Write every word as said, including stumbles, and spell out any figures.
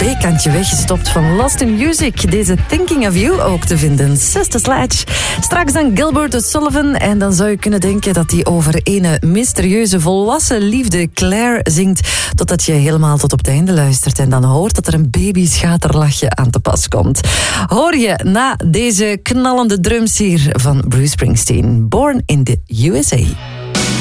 B-kantje weggestopt van Lost in Music. Deze Thinking of You ook te vinden. Sister Sledge. Straks dan Gilbert O'Sullivan. En dan zou je kunnen denken dat hij over ene mysterieuze volwassen liefde Claire zingt. Totdat je helemaal tot op het einde luistert. En dan hoort dat er een babyschaterlachje aan te pas komt. Hoor je na deze knallende drums hier van Bruce Springsteen. Born in the U S A.